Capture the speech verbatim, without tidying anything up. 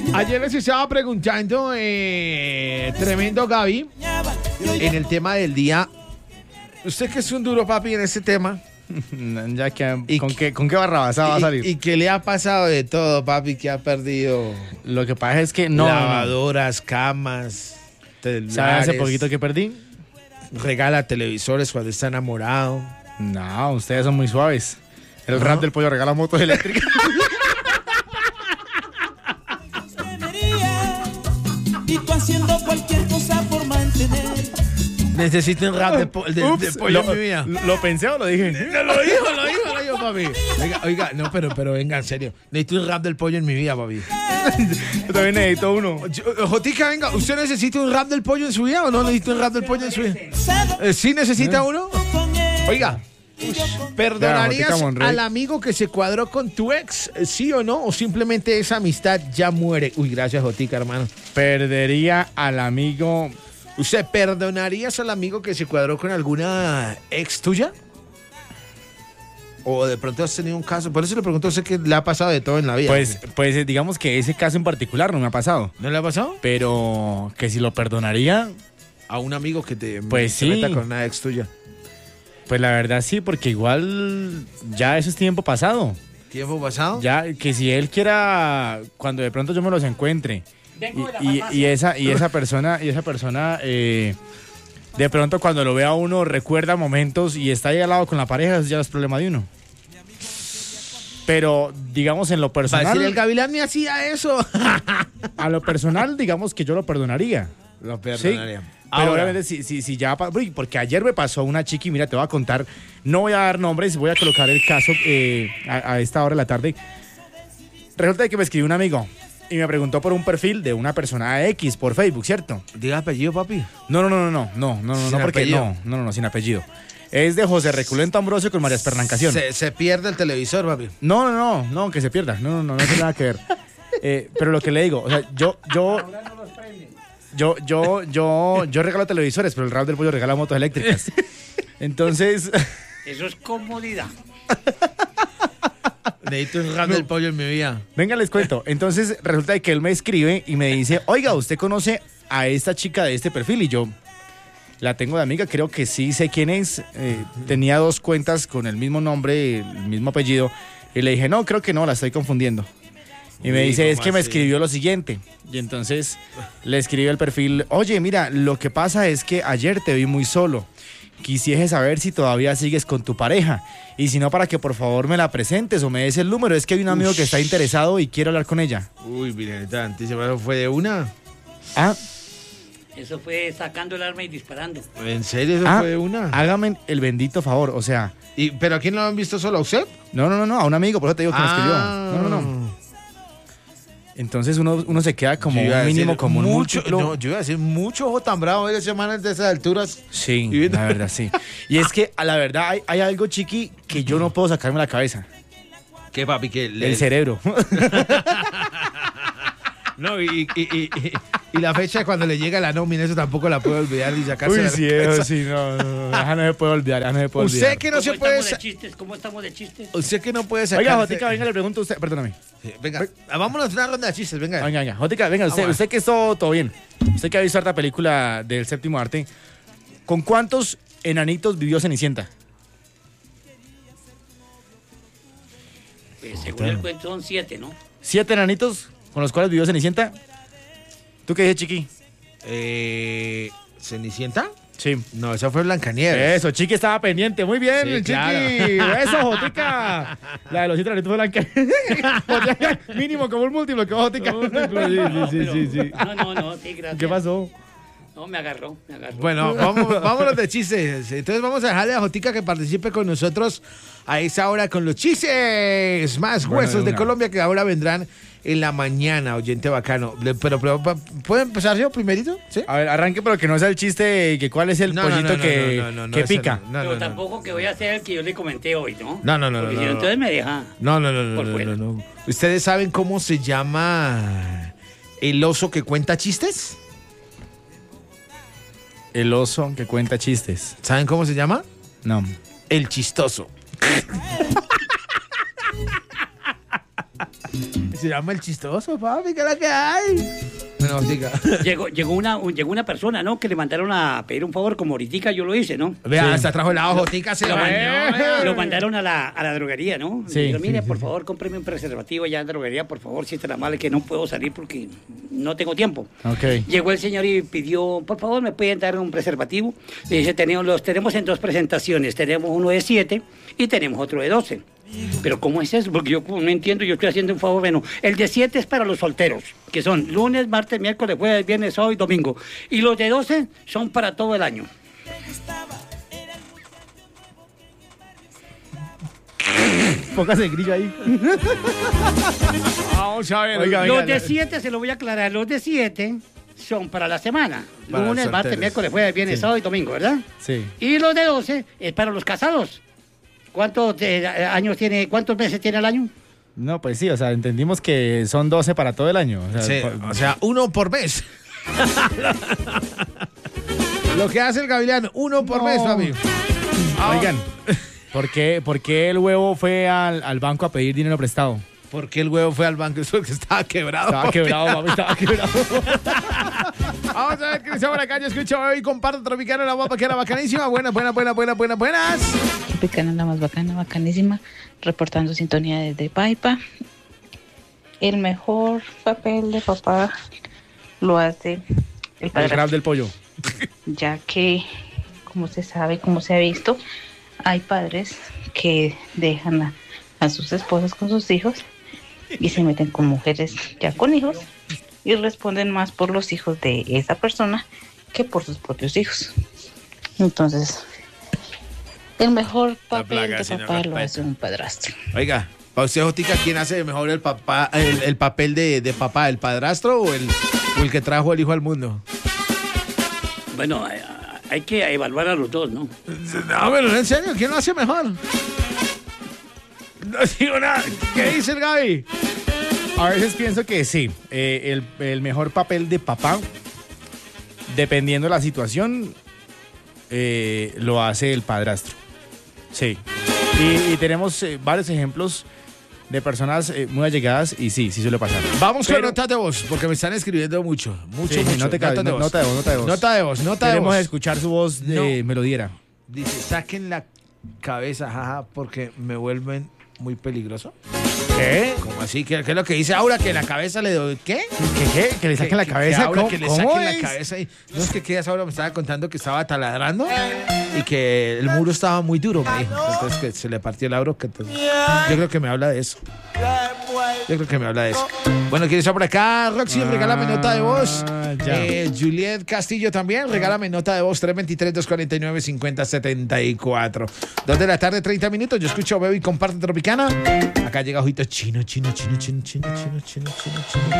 Ayer les estaba preguntando, eh, tremendo Gaby, en el tema del día. ¿Usted que es un duro, papi, en este tema? Ya que, ¿Y ¿con, qué- qué, ¿Con qué barrabasada va a ¿Y, salir? y qué le ha pasado de todo, papi, que ha perdido Lo que pasa es que no. lavadoras, camas, ¿Sabe celulares, hace poquito que perdí? regala televisores cuando está enamorado? No, ustedes son muy suaves. El No. rap del pollo regala motos eléctricas. Y tú haciendo cualquier cosa por mantener. Necesito un rap de, po- de- de Ups, pollo lo, en mi vida. ¿Lo pensé o lo dije? No, lo dijo, lo dijo, lo dijo, papi. Oiga, oiga, no, pero, pero venga, en serio. Necesito un rap del pollo en mi vida, papi. Yo también necesito uno. Yo- Jotica, venga, ¿usted necesita un rap del pollo en su vida o no necesita un rap del pollo en su vida? Eh, ¿Sí necesita uno? Oiga, ¿perdonarías Jotica Monroy. al amigo que se cuadró con tu ex? eh, ¿Sí o no? ¿O simplemente esa amistad ya muere? Uy, gracias, Jotica, hermano. Perdería al amigo. ¿Usted perdonarías al amigo que se cuadró con alguna ex tuya? ¿O de pronto has tenido un caso? Por eso le pregunto a usted que le ha pasado de todo en la vida. Pues, pues eh, digamos que ese caso en particular no me ha pasado. ¿No le ha pasado? Pero que si lo perdonaría, A un amigo que te Pues se sí. meta con una ex tuya. pues la verdad sí, porque igual ya eso es tiempo pasado. ¿Tiempo pasado? Ya que si él quiera, cuando de pronto yo me los encuentre y, y- y esa y esa persona y esa persona eh, de pronto cuando lo vea a uno recuerda momentos y está ahí al lado con la pareja, eso ya es problema de uno. Pero digamos en lo Va a decir, el personal, Gavilán me hacía eso. a lo personal digamos que yo lo perdonaría. Lo perdonaría. Pero obviamente si, si, si ya... pa- uy, porque ayer me pasó una chiqui, mira, te voy a contar, no voy a dar nombres, voy a colocar el caso eh, a, a esta hora de la tarde. Resulta que me escribió un amigo y me preguntó por un perfil de una persona X por Facebook, ¿cierto? Diga apellido, papi. No, no, no, no, no, no, no, Sin no, porque apellido. no, no, no, no, sin apellido. Es de José Reculento Ambrosio con María Espernancación. Se, se pierde el televisor, papi. No, no, no, no, que se pierda. No, no, no, no tiene nada que ver. Eh, pero lo que le digo, o sea, yo, yo, yo, yo, yo, yo regalo televisores, pero el rap del pollo regala motos eléctricas. Entonces, Eso es comodidad. Necesito un rap del pollo en mi vida. venga, les cuento. Entonces, resulta de que él me escribe y me dice, oiga, ¿usted conoce a esta chica de este perfil? Y yo, la tengo de amiga, creo que sí sé quién es. Eh, tenía dos cuentas con el mismo nombre, el mismo apellido. Y le dije, no, creo que no, la estoy confundiendo. Y me Uy, dice, es ¿cómo que me así? escribió lo siguiente. Y entonces le escribí el perfil, oye, mira, lo que pasa es que ayer te vi muy solo. Quisiese saber si todavía sigues con tu pareja. Y si no, para que por favor me la presentes o me des el número. Es que hay un amigo que está interesado y quiere hablar con ella. Uy, mire, tantísimo, eso fue de una. Ah, Eso fue sacando el arma y disparando. ¿En serio eso ah, fue de una? hágame el bendito favor. O sea, ¿Y, ¿Pero a quién lo han visto solo? ¿A usted? no, no, no, no, a un amigo, por eso te digo que me escribió. Ah. No, no, no. Entonces uno, uno se queda como Yo iba a un mínimo, decir como un mucho, múltiplo. no, yo iba a decir mucho ojo tan bravo de semanas de esas alturas. Sí, Y- la verdad, sí. Y es que, a la verdad, hay, hay algo, chiqui, que yo no puedo sacarme de la cabeza. ¿Qué, papi? Que El cerebro. No, y, y, y, y, y la fecha de cuando le llega la nómina, eso tampoco la puedo olvidar y sacarse Uy, de la sí, cabeza. eso sí, no, no, no, ya no se puede olvidar, ya no se puede olvidar. Usted que no ¿Cómo se puede... estamos de sa- chistes? ¿Cómo estamos de chistes? Usted que no puede sacar... Oiga, Jotica, venga, le pregunto a usted, perdóname. Sí, venga, ah, vámonos a una ronda de chistes, venga. Venga, venga, Jotica, venga, usted, Vamos. usted que es todo, todo bien. Usted que ha visto harta película del séptimo arte, ¿con cuántos enanitos vivió Cenicienta? Pues, según el cuento son siete, ¿no? ¿Siete enanitos con los cuales vivió Cenicienta? ¿Tú qué dices, chiqui? Eh, ¿Cenicienta? Sí. No, esa fue Blancanieves. Eso, Chiqui estaba pendiente. Muy bien, Sí, Chiqui. claro. Eso, Jotica. La de los siete enanitos fue Blanca. Jotica, mínimo como un múltiplo que Jotica. sí, sí, sí. No, no, no, sí, gracias. ¿Qué pasó? No, me agarró, me agarró. Bueno, vamos, vámonos de chistes. Entonces vamos a dejarle a Jotica que participe con nosotros a esa hora con los chistes más Bueno, huesos de de una. Colombia que ahora vendrán en la mañana, oyente bacano. Le- Pero, pero, pa- ¿puedo empezar yo primerito? ¿Sí? A ver, arranque, pero que no sea el chiste que cuál es el No, no, pollito no, no, que, no, no, no, que ese pica. no, no, Pero no, no. tampoco que voy a hacer el que yo le comenté hoy, ¿no? No, no, no, Porque no, si no, entonces no. me deja. No, no, no, no, Por no, fuera. no, no. ¿Ustedes saben cómo se llama el oso que cuenta chistes? El oso que cuenta chistes. ¿Saben cómo se llama? No. El chistoso. Se llama el chistoso, papi, ¿qué es lo que hay? Bueno, diga. Llegó, llegó, una, un- llegó una persona, ¿no? Que le mandaron a pedir un favor, como ahorita yo lo hice, ¿no? Vea, hasta trajo la hojotica, se Lo, la mandaron, bañó. lo mandaron a la, a la droguería, ¿no? Sí, Le dijeron, mire, sí, por sí, favor, cómpreme un preservativo allá en la droguería, por favor, si está la mala, que no puedo salir porque no tengo tiempo. Ok. Llegó el señor y pidió, por favor, ¿me pueden dar un preservativo? Le dice, tenemos, los tenemos en dos presentaciones, tenemos uno de siete y tenemos otro de doce. Pero ¿cómo es eso? Porque yo no entiendo, yo estoy haciendo un favor. Bueno, el de siete es para los solteros, que son lunes, martes, miércoles, jueves, viernes, sábado y domingo. Y los de doce son para todo el año. Póngase el grillo ahí. Vamos a ver. Oiga, Los de siete, se lo voy a aclarar, los de siete son para la semana. Para Lunes, solteros. martes, miércoles, jueves, viernes, Sí. sábado y domingo, ¿verdad? Sí. Y los de doce es para los casados. ¿Cuántos eh, años tiene, cuántos meses tiene el año? No, pues sí, o sea, entendimos que son doce para todo el año. O sea, Sí, pa- o sea, uno por mes. Lo que hace el gavilán, uno por No. mes, papi. Oigan, ¿por qué, por qué el huevo fue al, al banco a pedir dinero prestado? ¿Por qué el huevo fue al banco? Eso es que estaba quebrado. Estaba quebrado, papi, estaba quebrado. Vamos a ver qué dice por acá. Yo escucho hoy, comparto Tropicana, la guapa que era bacanísima. Buenas, buenas, buenas, buenas, buenas, buenas. Tropicana, la más bacana, bacanísima, reportando sintonía desde Paipa. El mejor papel de papá lo hace el El rap padrastro, del pollo. ya que, como se sabe, como se ha visto, hay padres que dejan a, a sus esposas con sus hijos y se meten con mujeres ya con hijos y responden más por los hijos de esa persona que por sus propios hijos. Entonces, el mejor papel plaga, de si no papá lo respeta. hace un padrastro. Oiga, para usted, Jotica, ¿quién hace mejor el papá, el, el papel de, de papá, el padrastro o el, o el que trajo el hijo al mundo? Bueno, eh, hay que evaluar a los dos, ¿no? No, pero en serio, ¿quién lo hace mejor? No digo nada. ¿Qué dice el Gaby? A veces pienso que sí, eh, el, el mejor papel de papá, dependiendo de la situación, eh, lo hace el padrastro. Sí. Y, y tenemos eh, varios ejemplos de personas eh, muy allegadas y sí, sí suele pasar. Vamos Pero- con notas de voz, porque me están escribiendo mucho. Mucho, Sí, mucho. no te cabe, Notas de no- voz. nota de voz, nota de voz. Nota de voz, nota de Queremos voz. escuchar su voz de No. melodiera. Dice, saquen la cabeza, jaja, porque me vuelven muy peligroso. ¿Qué? ¿Cómo así? ¿Qué, qué es lo que dice Aura? ¿Que la cabeza le doy? ¿Qué? ¿Qué? ¿Qué? ¿Que le saquen la Que- cabeza? Que, Aura, ¿Cómo, que le cómo saquen es? la cabeza. Y, no es que quedas Aura me estaba contando que estaba taladrando y que el muro estaba muy duro, me dijo. Entonces que se le partió el Aura. Que entonces- yo creo que me habla de eso. Yo creo que me habla de eso. Bueno, ¿quién está por acá? Roxy, regálame nota de voz. Ah, ya. Eh, Juliet Castillo también, regálame nota de voz. tres dos tres, dos cuatro nueve, cinco cero siete cuatro. Dos de la tarde, treinta minutos. Yo escucho Bebo y comparte Tropicana. Acá llega Ojito Chino, chino, chino, chino, chino, chino, chino, chino, chino.